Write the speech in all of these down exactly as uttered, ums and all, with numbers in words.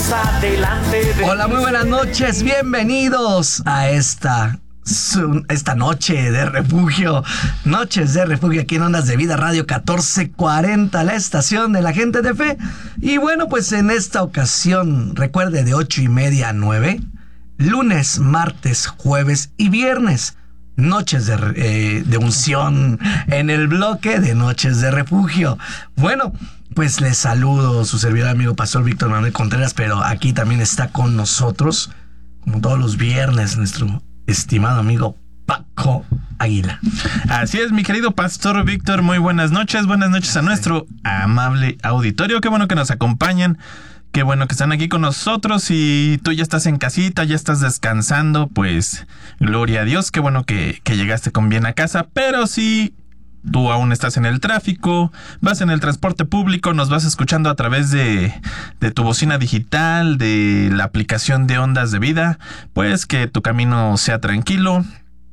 adelante. Hola, muy buenas noches, bienvenidos a esta, su, esta noche de refugio, noches de refugio aquí en Ondas de Vida Radio catorce cuarenta, la estación de la gente de fe. Y bueno, pues en esta ocasión, recuerde, de ocho y media a nueve, lunes, martes, jueves y viernes. Noches de, eh, de unción en el bloque de Noches de Refugio. Bueno, pues les saludo, su servidor amigo Pastor Víctor Manuel Contreras, pero aquí también está con nosotros, como todos los viernes, nuestro estimado amigo Paco Águila. Así es, mi querido Pastor Víctor, muy buenas noches, buenas noches a nuestro amable auditorio, qué bueno que nos acompañan. Qué bueno que están aquí con nosotros y tú ya estás en casita, ya estás descansando, pues gloria a Dios, qué bueno que, que llegaste con bien a casa, pero si tú aún estás en el tráfico, vas en el transporte público, nos vas escuchando a través de, de tu bocina digital, de la aplicación de Ondas de Vida, pues que tu camino sea tranquilo,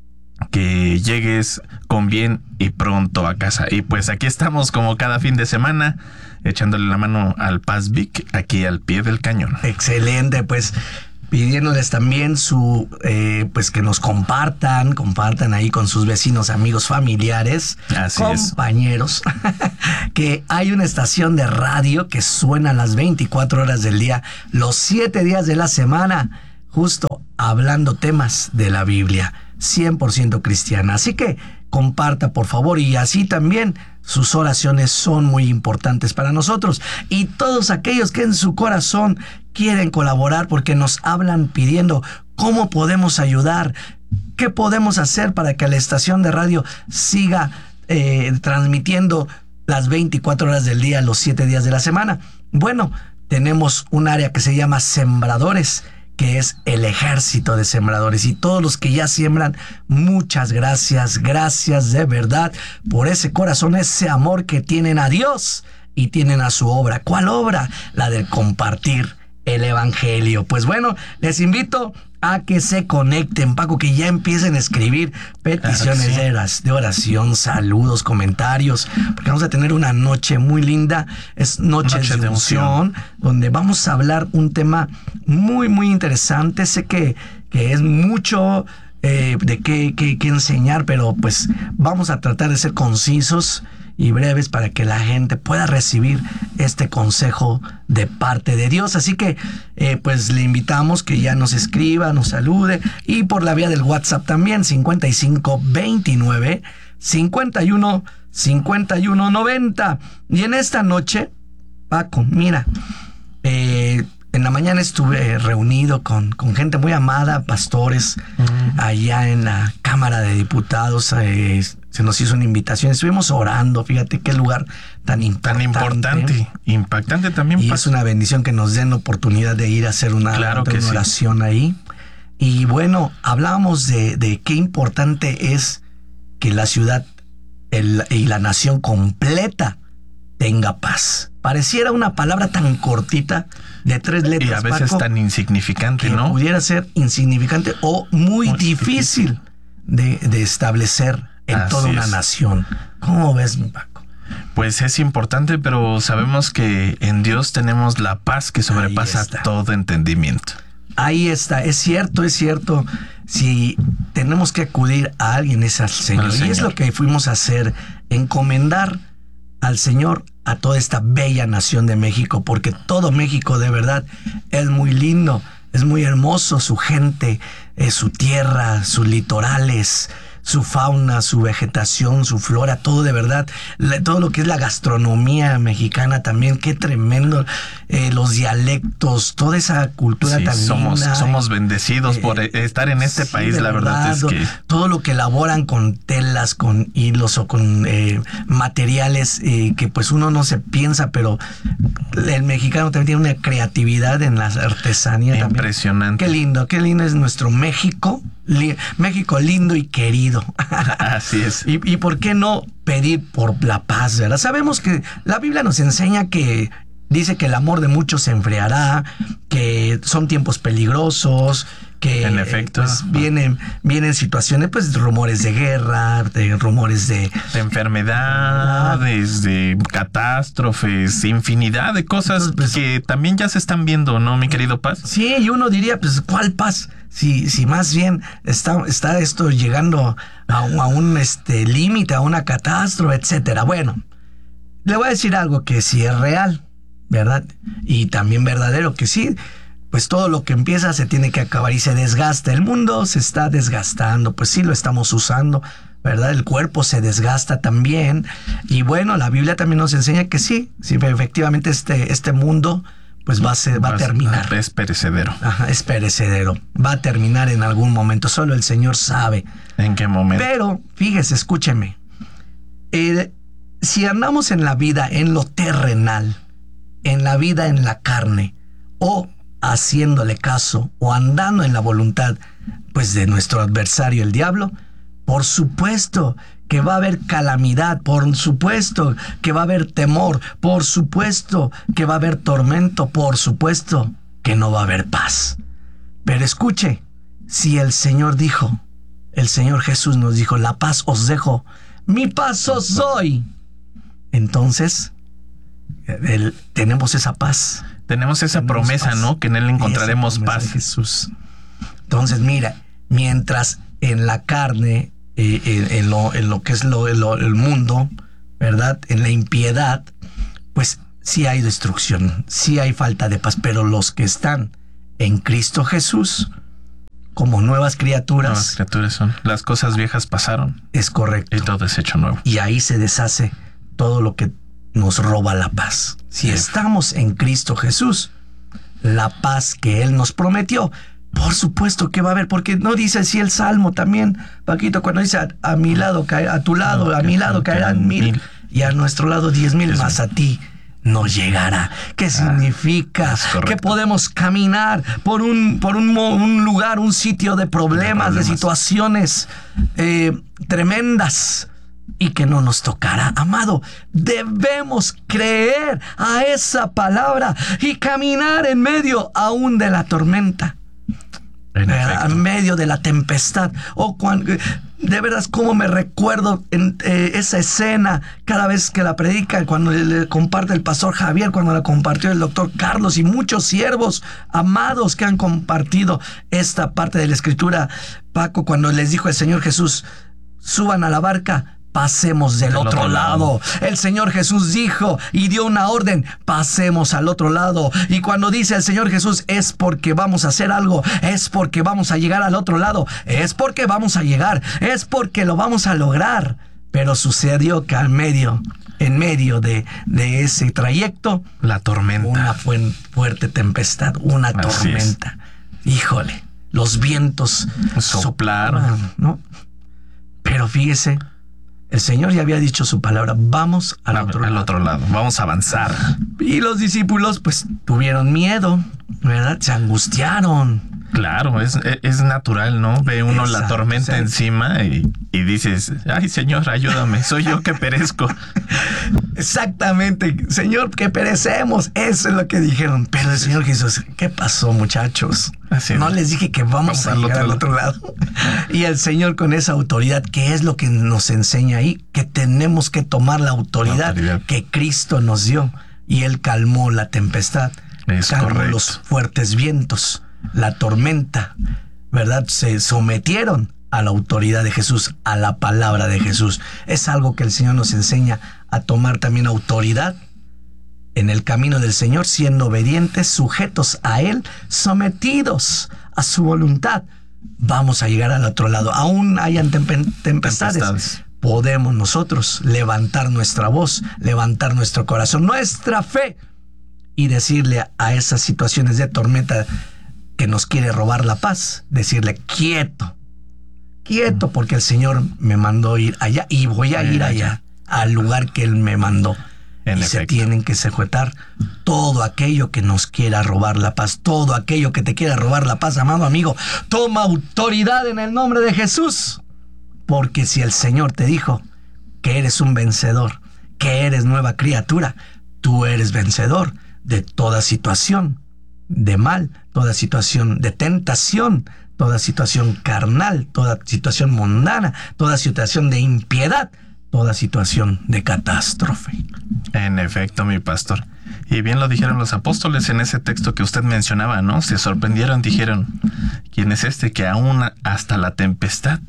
que llegues con bien y pronto a casa. Y pues aquí estamos como cada fin de semana, echándole la mano al Paz Vic, aquí al pie del cañón. Excelente, pues pidiéndoles también su, eh, pues que nos compartan, compartan ahí con sus vecinos, amigos, familiares, Así compañeros, que hay una estación de radio que suena las veinticuatro horas del día, los siete días de la semana, justo hablando temas de la Biblia, cien por ciento cristiana. Así que comparta, por favor, y así también sus oraciones son muy importantes para nosotros. Y todos aquellos que en su corazón quieren colaborar porque nos hablan pidiendo cómo podemos ayudar, qué podemos hacer para que la estación de radio siga eh, transmitiendo las veinticuatro horas del día, los siete días de la semana. Bueno, tenemos un área que se llama Sembradores, que es el ejército de sembradores, y todos los que ya siembran, muchas gracias, gracias de verdad por ese corazón, ese amor que tienen a Dios y tienen a su obra. ¿Cuál obra? La de compartir el evangelio. Pues bueno, les invito a que se conecten, Paco, que ya empiecen a escribir peticiones Claro que sí. de oración, saludos, comentarios, porque vamos a tener una noche muy linda, es Noche, Noche de, de unción, unción, donde vamos a hablar un tema muy, muy interesante. Sé que, que es mucho eh, de qué, qué, qué enseñar, pero pues vamos a tratar de ser concisos y breves para que la gente pueda recibir este consejo de parte de Dios. Así que eh, pues le invitamos que ya nos escriba, nos salude, y por la vía del WhatsApp también, cincuenta y cinco veintinueve cincuenta y uno cincuenta y uno noventa. Y en esta noche, Paco, mira, eh, en la mañana estuve reunido con, con gente muy amada, pastores, mm. allá en la Cámara de Diputados. Eh, se nos hizo una invitación, estuvimos orando, fíjate qué lugar tan importante. Tan importante, impactante también. Y pas- es una bendición que nos den la oportunidad de ir a hacer una, Claro que una oración sí. ahí. Y bueno, hablábamos de, de qué importante es que la ciudad el, y la nación completa tenga paz. Pareciera una palabra tan cortita de tres letras, y a veces Paco, tan insignificante, que ¿no? pudiera ser insignificante o muy, muy difícil, difícil. De, de establecer en Así toda una es. nación. ¿Cómo ves, mi Paco? Pues es importante, pero sabemos que en Dios tenemos la paz que sobrepasa todo entendimiento. Ahí está, es cierto, es cierto. Si tenemos que acudir a alguien, es al Señor. Al Y Señor. es lo que fuimos a hacer, encomendar al Señor a toda esta bella nación de México, porque todo México de verdad es muy lindo, es muy hermoso, su gente, eh, su tierra, sus litorales, su fauna, su vegetación, su flora, todo de verdad, la, todo lo que es la gastronomía mexicana también, qué tremendo, eh, los dialectos, toda esa cultura Sí, tan somos, linda. somos bendecidos eh, por estar en este sí, país, la verdad, verdad es que... Todo lo que elaboran con telas, con hilos o con eh, materiales eh, que pues uno no se piensa, pero el mexicano también tiene una creatividad en la artesanía. Impresionante. También. Qué lindo, qué lindo es nuestro México, li- México lindo y querido. Así es. Y, y por qué no pedir por la paz, ¿verdad? Sabemos que la Biblia nos enseña que dice que el amor de muchos se enfriará, que son tiempos peligrosos, que en efecto, pues, vienen, vienen situaciones, pues rumores de guerra, de rumores de, de enfermedades, de catástrofes, infinidad de cosas pues, que también ya se están viendo, ¿no, mi querido Paz? Sí, y uno diría, pues, ¿cuál paz? Si, si más bien está, está esto llegando a, a un este, límite, a una catástrofe, etcétera. Bueno, le voy a decir algo que sí es real, ¿verdad? Y también verdadero, que sí, pues todo lo que empieza se tiene que acabar y se desgasta. El mundo se está desgastando, pues sí lo estamos usando, ¿verdad? El cuerpo se desgasta también. Y bueno, la Biblia también nos enseña que sí, sí, efectivamente este, este mundo pues va a, ser, va a terminar. Es perecedero. Ajá, es perecedero. Va a terminar en algún momento. Solo el Señor sabe. ¿En qué momento? Pero, fíjese, escúcheme. Eh, si andamos en la vida, en lo terrenal, en la vida en la carne, o haciéndole caso, o andando en la voluntad, pues de nuestro adversario, el diablo, por supuesto que va a haber calamidad, por supuesto que va a haber temor, por supuesto que va a haber tormento, por supuesto que no va a haber paz. Pero escuche, si el Señor dijo, el Señor Jesús nos dijo, la paz os dejo, mi paz os doy, entonces el, tenemos esa paz. Tenemos esa tenemos promesa, paz, ¿no? Que en Él encontraremos paz. Jesús. Entonces, mira, mientras en la carne, eh, en, en, lo, en lo que es lo, lo, el mundo, ¿verdad? En la impiedad, pues sí hay destrucción, sí hay falta de paz, pero los que están en Cristo Jesús, como nuevas criaturas. Nuevas criaturas son. Las cosas viejas pasaron. Es correcto. Y todo es hecho nuevo. Y ahí se deshace todo lo que nos roba la paz. Si sí. estamos en Cristo Jesús, la paz que Él nos prometió, por supuesto que va a haber, porque no dice así el Salmo también, Paquito, cuando dice a, a mi lado, caer, a tu lado, no, a mi lado caerán mil, mil, y a nuestro lado diez mil, es más a ti no llegará. ¿Qué ah, significa? Que podemos caminar por un, por un, un lugar, un sitio de problemas, de, problemas. de situaciones eh, tremendas, y que no nos tocará. Amado, debemos creer a esa palabra y caminar en medio aún de la tormenta, en, en medio de la tempestad. O cuando, de veras, como me recuerdo en eh, esa escena cada vez que la predica, cuando le, le comparte el pastor Javier, cuando la compartió el doctor Carlos y muchos siervos amados que han compartido esta parte de la escritura, Paco, cuando les dijo el Señor Jesús, suban a la barca, pasemos del otro, otro lado. lado. El Señor Jesús dijo y dio una orden, pasemos al otro lado. Y cuando dice el Señor Jesús, es porque vamos a hacer algo, es porque vamos a llegar al otro lado, es porque vamos a llegar, es porque lo vamos a lograr. Pero sucedió que al medio, en medio de, de ese trayecto, la tormenta. Una fu- fuerte tempestad, una Así tormenta. Es. Híjole, los vientos soplaron, soplaron, ¿no? Pero fíjese, el Señor ya había dicho su palabra, vamos al, al, otro, al lado. otro lado, vamos a avanzar. Y los discípulos pues tuvieron miedo, ¿verdad? Se angustiaron. Claro, es, es natural, ¿no? Ve uno Exacto, la tormenta ¿sí? encima y, y dices, ay, Señor, ayúdame, soy yo que perezco. Exactamente, Señor, que perecemos. Eso es lo que dijeron. Pero el Señor Jesús, ¿qué pasó, muchachos? Así no es. Les dije que vamos, vamos a llegar al otro lado. lado. Y el Señor con esa autoridad, que es lo que nos enseña ahí, que tenemos que tomar la autoridad, la autoridad. que Cristo nos dio. Y Él calmó la tempestad, es calmó correcto. los fuertes vientos, la tormenta, ¿verdad? Se sometieron a la autoridad de Jesús, a la palabra de Jesús. Es algo que el Señor nos enseña a tomar también autoridad en el camino del Señor, siendo obedientes, sujetos a Él, sometidos a su voluntad. Vamos a llegar al otro lado. Aún hayan temp- tempestades, tempestades, podemos nosotros levantar nuestra voz, levantar nuestro corazón, nuestra fe, y decirle a esas situaciones de tormenta que nos quiere robar la paz, decirle quieto, quieto, porque el Señor me mandó ir allá y voy a ir allá, al lugar que Él me mandó. En y efecto. Se tienen que sujetar todo aquello que nos quiera robar la paz, todo aquello que te quiera robar la paz, amado amigo. Toma autoridad en el nombre de Jesús, porque si el Señor te dijo que eres un vencedor, que eres nueva criatura, tú eres vencedor de toda situación de mal, toda situación de tentación, toda situación carnal, toda situación mundana, toda situación de impiedad, toda situación de catástrofe. En efecto, mi pastor. Y bien lo dijeron los apóstoles en ese texto que usted mencionaba, ¿no? Se sorprendieron, dijeron, ¿quién es este que aún hasta la tempestad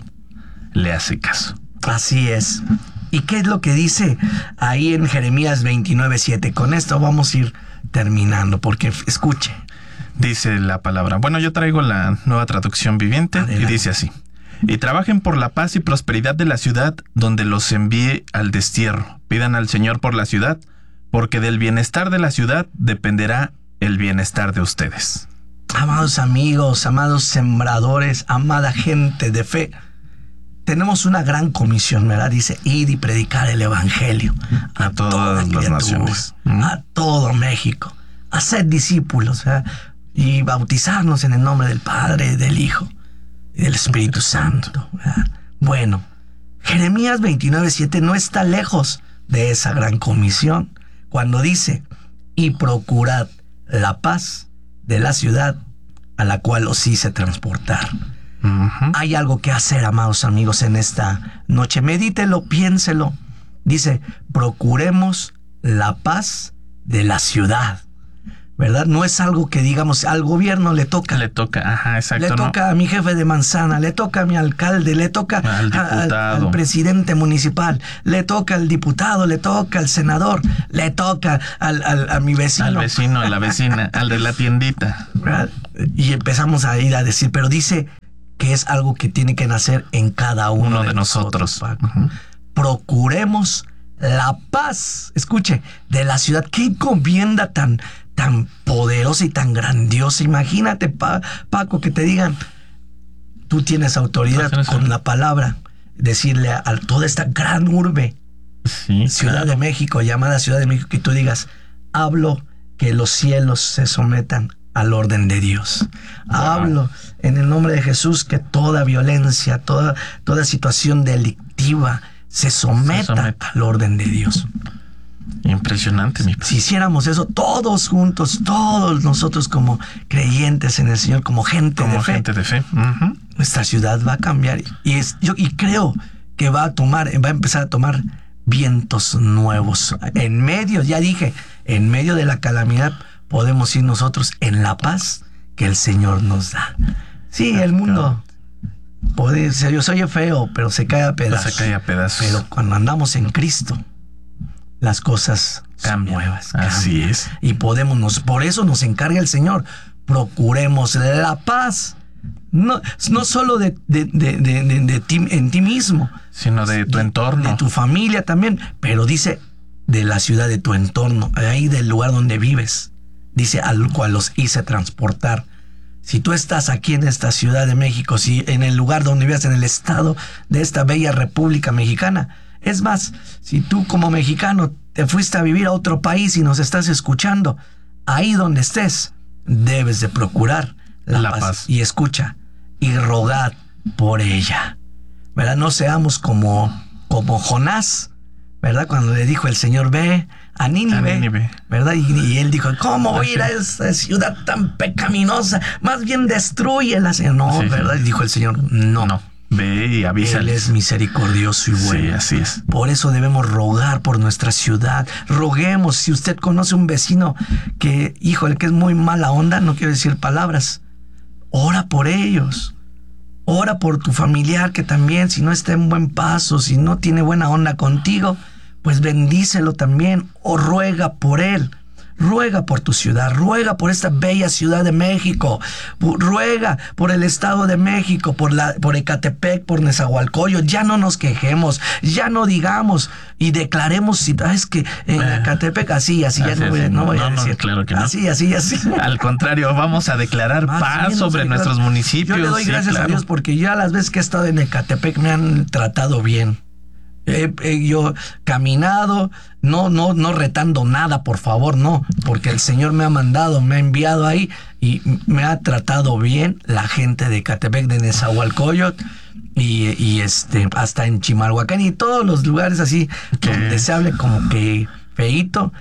le hace caso? Así es. ¿Y qué es lo que dice ahí en Jeremías veintinueve siete? Con esto vamos a ir terminando, porque escuche. Dice la palabra. Bueno, yo traigo la Nueva Traducción Viviente. Adelante. Y dice así. Y trabajen por la paz y prosperidad de la ciudad donde los envíe al destierro. Pidan al Señor por la ciudad, porque del bienestar de la ciudad dependerá el bienestar de ustedes. Amados amigos, amados sembradores, amada gente de fe, tenemos una gran comisión, ¿verdad? Dice, ir y predicar el evangelio a, a todas las naciones, a todo México, a ser discípulos, ¿verdad? Y bautizarnos en el nombre del Padre, del Hijo y del Espíritu Santo, ¿verdad? Bueno, Jeremías veintinueve siete no está lejos de esa gran comisión, cuando dice, y procurad la paz de la ciudad a la cual os hice transportar. Uh-huh. Hay algo que hacer, amados amigos, en esta noche. Medítelo, piénselo. Dice, procuremos la paz de la ciudad, ¿verdad? No es algo que digamos al gobierno le toca. Le toca, ajá, exacto. Le toca no. a mi jefe de manzana, le toca a mi alcalde, le toca al, a, al, al presidente municipal, le toca al diputado, le toca al senador, le toca al, al, a mi vecino. Al vecino, a la vecina, al de la tiendita. ¿Verdad? Y empezamos a ir a decir, pero dice que es algo que tiene que nacer en cada uno, uno de, de nosotros. nosotros uh-huh. Procuremos la paz, escuche, de la ciudad. Qué encomienda tan, tan poderosa y tan grandiosa. Imagínate, pa, Paco, que te digan, tú tienes autoridad no, con la palabra, decirle a, a toda esta gran urbe, sí, Ciudad claro. de México, llamada Ciudad de México, que tú digas, hablo que los cielos se sometan al orden de Dios. Wow. Hablo en el nombre de Jesús que toda violencia, toda, toda situación delictiva se someta, se someta al orden de Dios. Impresionante, mi padre. Si hiciéramos eso todos juntos, todos nosotros como creyentes en el Señor, como gente como de fe, gente de fe. Uh-huh. Nuestra ciudad va a cambiar y es yo y creo que va a tomar, va a empezar a tomar vientos nuevos en medio. Ya dije, en medio de la calamidad podemos ir nosotros en la paz que el Señor nos da. Sí, el mundo puede ser, yo soy feo, pero se cae a pedazos. Se cae a pedazos. Pero cuando andamos en Cristo, las cosas cambian, son nuevas. Así cambian. es. Y podemos, nos, por eso nos encarga el Señor. Procuremos la paz. No, no solo de, de, de, de, de, de ti, en ti mismo, sino de tu de, entorno. De tu familia también. Pero dice de la ciudad, de tu entorno, ahí del lugar donde vives. Dice al cual los hice transportar. Si tú estás aquí en esta Ciudad de México, si en el lugar donde vives, en el estado de esta bella República Mexicana, es más, si tú como mexicano te fuiste a vivir a otro país y nos estás escuchando, ahí donde estés, debes de procurar la, la paz. paz. Y escucha, y rogad por ella. ¿Verdad? No seamos como, como Jonás, ¿verdad? Cuando le dijo el Señor, ve a Nínive, a Nínive. ¿verdad? Y, y él dijo, ¿cómo voy a ir a esa ciudad tan pecaminosa? Más bien destrúyela. No, sí, ¿verdad? Sí. Y dijo el Señor, no. No. Ve y avísales. Él es misericordioso y bueno. Sí, así es. Por eso debemos rogar por nuestra ciudad. Roguemos. Si usted conoce un vecino que, híjole, que es muy mala onda, no quiero decir palabras, ora por ellos. Ora por tu familiar que también, si no está en buen paso, si no tiene buena onda contigo, pues bendícelo también o ruega por él. Ruega por tu ciudad, ruega por esta bella Ciudad de México, ruega por el Estado de México, por, la, por Ecatepec, por Nezahualcóyotl. Ya no nos quejemos, ya no digamos y declaremos, si es que en eh, Ecatepec así, así, así ya no voy, así, no voy no, a decir. No, claro que no. Así, así, así. Al contrario, vamos a declarar Más paz sobre declarar. nuestros municipios. Yo le doy sí, gracias claro. a Dios porque ya las veces que he estado en Ecatepec me han tratado bien. He, he yo caminado, no, no, no retando nada, por favor, no, porque el Señor me ha mandado, me ha enviado ahí y me ha tratado bien la gente de Ecatepec, de Nezahualcóyotl y, y este, hasta en Chimalhuacán y todos los lugares así donde se hable como que feíto,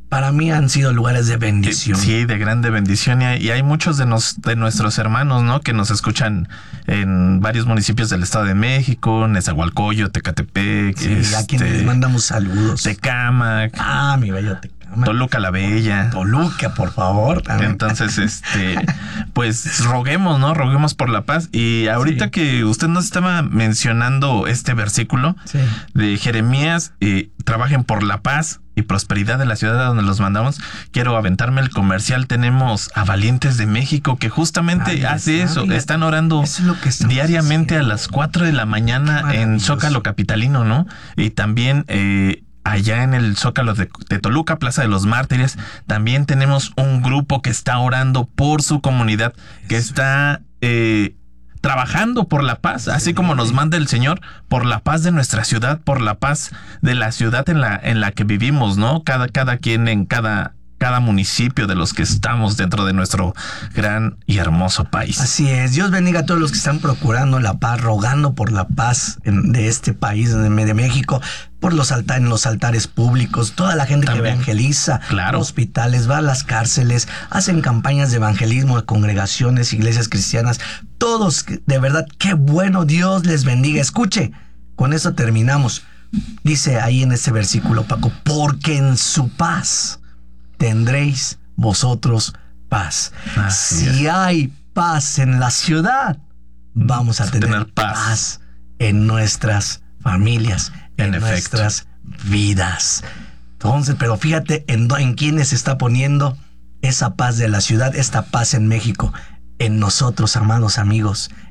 para mí han sido lugares de bendición. Sí, de grande bendición. Y hay, y hay muchos de, nos, de nuestros hermanos, ¿no? Que nos escuchan en varios municipios del Estado de México, Nezahualcóyotl, Tecatepec, Sí, este, a quienes les mandamos saludos. Tecámac, Ah, mi bello Tecámac. Toluca la Bella. Toluca, por favor. también. Entonces, este, pues roguemos, ¿no? Roguemos por la paz. Y ahorita Sí. que usted nos estaba mencionando este versículo Sí. de Jeremías, eh, trabajen por la paz y prosperidad de la ciudad a donde los mandamos. Quiero aventarme el comercial. Tenemos a Valientes de México que justamente Ahí hace está, eso. fíjate. Están orando Eso es lo que estamos diariamente haciendo. a las cuatro de la mañana en Maravilloso. Zócalo Capitalino, ¿no? Y también eh, allá en el Zócalo de, de Toluca, Plaza de los Mártires, también tenemos un grupo que está orando por su comunidad, que Eso. está eh, trabajando por la paz, así como nos manda el Señor, por la paz de nuestra ciudad, por la paz de la ciudad en la, en la que vivimos, ¿no? Cada, cada quien en cada, cada municipio de los que estamos dentro de nuestro gran y hermoso país. Así es. Dios bendiga a todos los que están procurando la paz, rogando por la paz en- de este país, de, de México, por los altares, en los altares públicos, toda la gente También. que evangeliza, Claro. hospitales, va a las cárceles, hacen campañas de evangelismo, de congregaciones, iglesias cristianas, todos, de verdad, qué bueno, Dios les bendiga. Escuche, con eso terminamos. Dice ahí en este versículo, Paco, porque en su paz tendréis vosotros paz. Así Si hay paz en la ciudad, vamos a Vamos a tener, tener paz. paz. en nuestras familias, en, En efecto. nuestras vidas. Entonces, pero fíjate en, do- en quiénes se está poniendo esa paz de la ciudad, esta paz en México, en nosotros, amados amigos,